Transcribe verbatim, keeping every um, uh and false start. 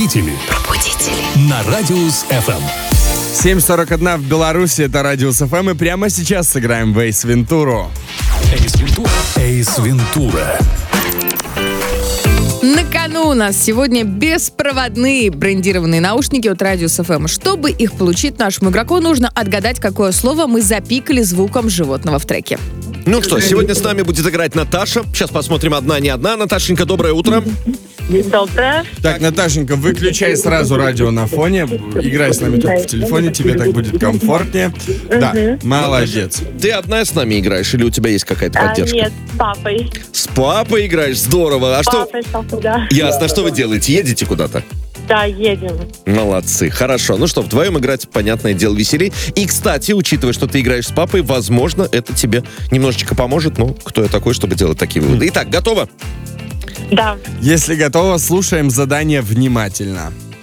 Пробудители. Пробудители. На Радиус эф эм. семь сорок один в Беларуси, это Радиус эф эм, и прямо сейчас сыграем в Эйс Вентуру. Эйс Вентура. Эйс Вентура. На кону у нас сегодня беспроводные брендированные наушники от Радиус эф эм. Чтобы их получить, нашему игроку нужно отгадать, какое слово мы запикали звуком животного в треке. Ну что, сегодня с нами будет играть Наташа. Сейчас посмотрим, одна, не одна. Наташенька, доброе утро. Доброе. Так, Наташенька, выключай сразу радио на фоне. Играй с нами только в телефоне, тебе так будет комфортнее. Да, молодец. Ты одна с нами играешь или у тебя есть какая-то А, поддержка? нет, с папой. С папой играешь? Здорово. А С что? папой, с папой, да. Ясно. Что вы делаете? Едете куда-то? Да, едем. Молодцы. Хорошо. Ну что, вдвоем играть, понятное дело, веселей. И, кстати, учитывая, что ты играешь с папой, возможно, это тебе немножечко поможет. Ну, кто я такой, чтобы делать такие выводы? Итак, готово? Да. Если готово, слушаем задание внимательно.